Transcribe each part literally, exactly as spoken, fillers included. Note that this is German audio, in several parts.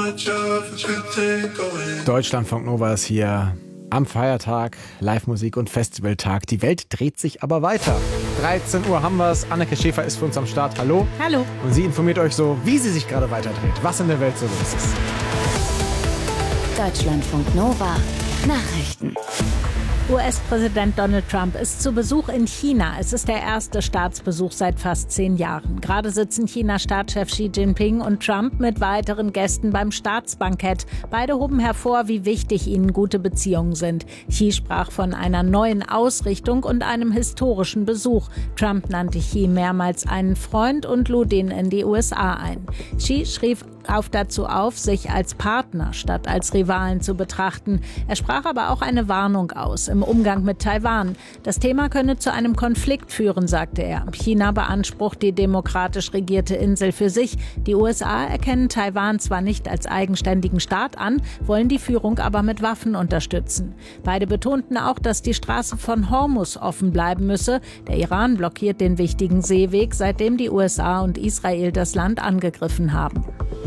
Deutschlandfunk Nova ist hier am Feiertag, Live-Musik und Festivaltag. Die Welt dreht sich aber weiter. dreizehn Uhr haben wir es. Anneke Schäfer ist für uns am Start. Hallo. Hallo. Und sie informiert euch so, wie sie sich gerade weiterdreht, was in der Welt so los ist. Deutschlandfunk Nova Nachrichten. U S-Präsident Donald Trump ist zu Besuch in China. Es ist der erste Staatsbesuch seit fast zehn Jahren. Gerade sitzen China-Staatschef Xi Jinping und Trump mit weiteren Gästen beim Staatsbankett. Beide hoben hervor, wie wichtig ihnen gute Beziehungen sind. Xi sprach von einer neuen Ausrichtung und einem historischen Besuch. Trump nannte Xi mehrmals einen Freund und lud ihn in die U S A ein. Xi schrieb auf dazu auf, sich als Partner statt als Rivalen zu betrachten. Er sprach aber auch eine Warnung aus im Umgang mit Taiwan. Das Thema könne zu einem Konflikt führen, sagte er. China beansprucht die demokratisch regierte Insel für sich. Die U S A erkennen Taiwan zwar nicht als eigenständigen Staat an, wollen die Führung aber mit Waffen unterstützen. Beide betonten auch, dass die Straße von Hormuz offen bleiben müsse. Der Iran blockiert den wichtigen Seeweg, seitdem die U S A und Israel das Land angegriffen haben.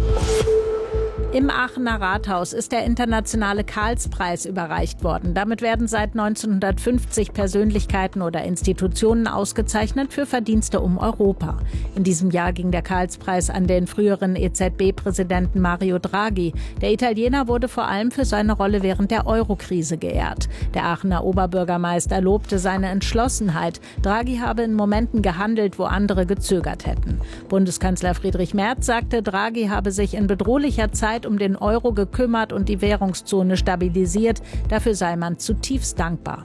Im Aachener Rathaus ist der internationale Karlspreis überreicht worden. Damit werden seit neunzehnhundertfünfzig Persönlichkeiten oder Institutionen ausgezeichnet für Verdienste um Europa. In diesem Jahr ging der Karlspreis an den früheren E Z B-Präsidenten Mario Draghi. Der Italiener wurde vor allem für seine Rolle während der Euro-Krise geehrt. Der Aachener Oberbürgermeister lobte seine Entschlossenheit. Draghi habe in Momenten gehandelt, wo andere gezögert hätten. Bundeskanzler Friedrich Merz sagte, Draghi habe sich in bedrohlicher Zeit um den Euro gekümmert und die Währungszone stabilisiert. Dafür sei man zutiefst dankbar.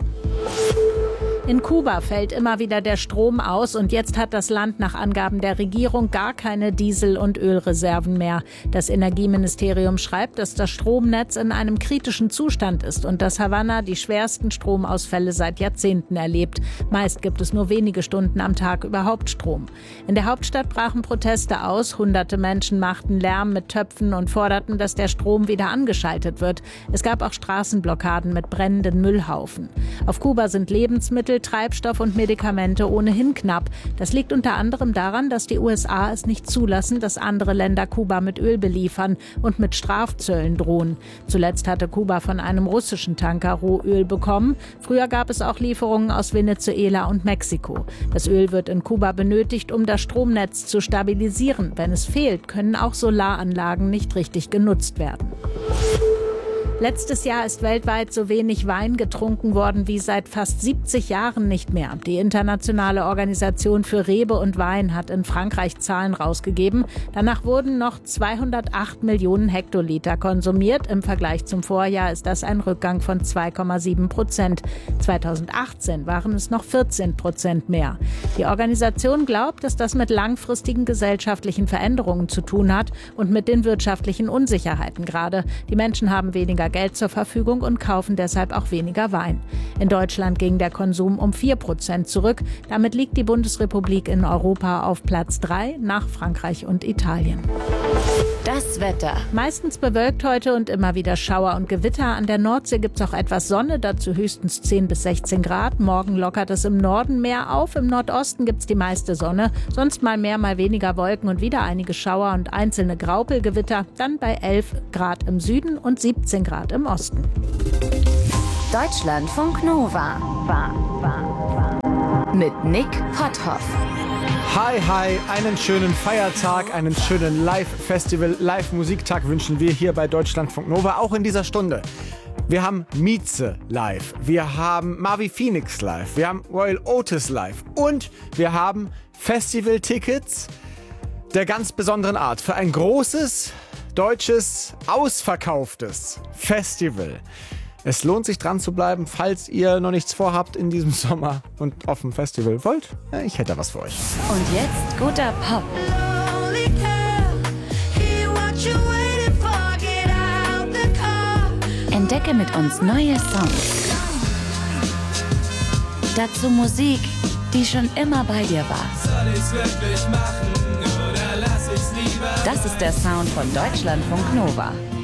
In Kuba fällt immer wieder der Strom aus und jetzt hat das Land nach Angaben der Regierung gar keine Diesel- und Ölreserven mehr. Das Energieministerium schreibt, dass das Stromnetz in einem kritischen Zustand ist und dass Havanna die schwersten Stromausfälle seit Jahrzehnten erlebt. Meist gibt es nur wenige Stunden am Tag überhaupt Strom. In der Hauptstadt brachen Proteste aus. Hunderte Menschen machten Lärm mit Töpfen und forderten, dass der Strom wieder angeschaltet wird. Es gab auch Straßenblockaden mit brennenden Müllhaufen. Auf Kuba sind Lebensmittel, Treibstoff und Medikamente ohnehin knapp. Das liegt unter anderem daran, dass die U S A es nicht zulassen, dass andere Länder Kuba mit Öl beliefern und mit Strafzöllen drohen. Zuletzt hatte Kuba von einem russischen Tanker Rohöl bekommen. Früher gab es auch Lieferungen aus Venezuela und Mexiko. Das Öl wird in Kuba benötigt, um das Stromnetz zu stabilisieren. Wenn es fehlt, können auch Solaranlagen nicht richtig genutzt werden. Letztes Jahr ist weltweit so wenig Wein getrunken worden wie seit fast siebzig Jahren nicht mehr. Die internationale Organisation für Rebe und Wein hat in Frankreich Zahlen rausgegeben. Danach wurden noch zweihundertacht Millionen Hektoliter konsumiert. Im Vergleich zum Vorjahr ist das ein Rückgang von zwei Komma sieben Prozent. zweitausendachtzehn waren es noch vierzehn Prozent mehr. Die Organisation glaubt, dass das mit langfristigen gesellschaftlichen Veränderungen zu tun hat und mit den wirtschaftlichen Unsicherheiten gerade. Die Menschen haben weniger Geld zur Verfügung und kaufen deshalb auch weniger Wein. In Deutschland ging der Konsum um vier Prozent zurück. Damit liegt die Bundesrepublik in Europa auf Platz drei nach Frankreich und Italien. Das Wetter. Meistens bewölkt heute und immer wieder Schauer und Gewitter. An der Nordsee gibt es auch etwas Sonne, dazu höchstens zehn bis sechzehn Grad. Morgen lockert es im Norden mehr auf. Im Nordosten gibt es die meiste Sonne. Sonst mal mehr, mal weniger Wolken und wieder einige Schauer und einzelne Graupelgewitter. Dann bei elf Grad im Süden und siebzehn Grad im Osten. Deutschlandfunk Nova. Mit Nick Potthoff. Hi, hi, einen schönen Feiertag, einen schönen Live-Festival, Live-Musiktag wünschen wir hier bei Deutschlandfunk Nova, auch in dieser Stunde. Wir haben Mieze live, wir haben Marvi Phoenix live, wir haben Royal Otis live und wir haben Festivaltickets der ganz besonderen Art für ein großes, deutsches, ausverkauftes Festival. Es lohnt sich dran zu bleiben, falls ihr noch nichts vorhabt in diesem Sommer und auf dem Festival wollt. Ja, ich hätte was für euch. Und jetzt guter Pop. Entdecke mit uns neue Songs. Dazu Musik, die schon immer bei dir war. Soll ich's wirklich machen oder lass ich's lieber? Das ist der Sound von Deutschlandfunk Nova.